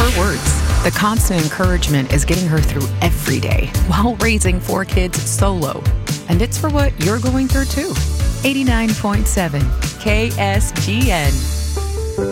her words. The constant encouragement is getting her through every day while raising 4 kids solo. And it's for what you're going through too. 89.7 KSGN.